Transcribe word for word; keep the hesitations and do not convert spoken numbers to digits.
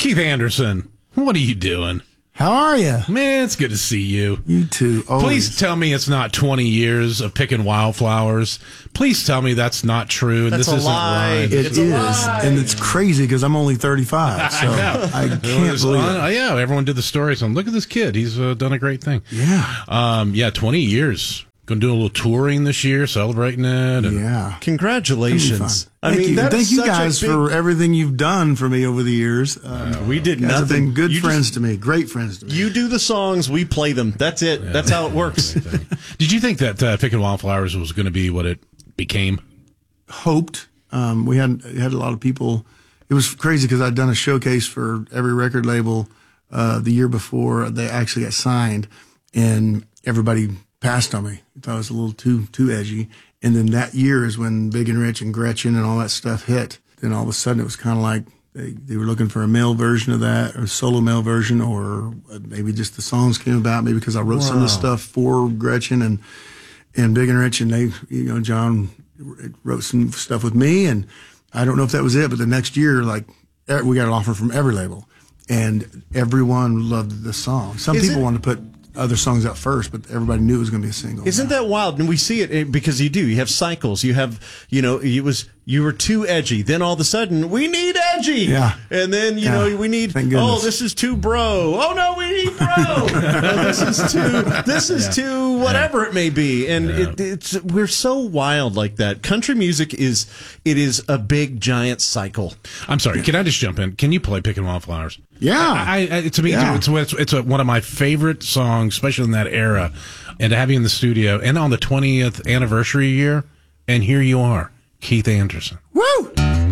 Keith Anderson, what are you doing? How are you? Man, it's good to see you. You too. Always. Please tell me it's not twenty years of picking wildflowers. Please tell me that's not true. And That's this a isn't lie. right. It It's is, a lie. and it's crazy because I'm only thirty-five, so I know. I It can't was believe on- it. Yeah, everyone did the stories on, look at this kid. He's uh, done a great thing. Yeah, Um, yeah, twenty years. Going to do a little touring this year, celebrating it. And yeah. Congratulations. I Thank mean, you. that Thank is you such a guys big- for everything you've done for me over the years. Um, We did you guys have nothing. been good You friends just- to me, great friends to me. You do the songs, we play them. That's it. That's how it works. Did you think that uh, Picking Wildflowers was going to be what it became? hoped. Um, we had had a lot of people. It was crazy because I'd done a showcase for every record label uh, the year before they actually got signed, and everybody passed on me. I thought it was a little too too edgy. And then that year is when Big and Rich and Gretchen and all that stuff hit. Then all of a sudden it was kind of like they, they were looking for a male version of that, or a solo male version, or maybe just the songs came about. Maybe because I wrote some of the stuff for Gretchen and and Big and Rich, and they, you know, John wrote some stuff with me, and I don't know if that was it, but the next year, like, we got an offer from every label, and everyone loved the song. Some Is people it- wanted to put other songs out first, but everybody knew it was going to be a single. Isn't that wild? And we see it eh, because you do. You have cycles. You have, you know, it was you were too edgy. Then all of a sudden, we need edgy. Yeah. And then you Yeah. know we need. Thank goodness. Oh, this is too bro. Oh no, we need bro. Oh, this is too. This is too whatever it may be. And it, it's we're so wild like that. Country music is it is a big giant cycle. I'm sorry. Can I just jump in? Can you play Picking Wildflowers? Yeah. I, I, to me, Yeah. it's, it's, it's a, one of my favorite songs, especially in that era. And to have you in the studio and on the twentieth anniversary year, and here you are, Keith Anderson. Woo!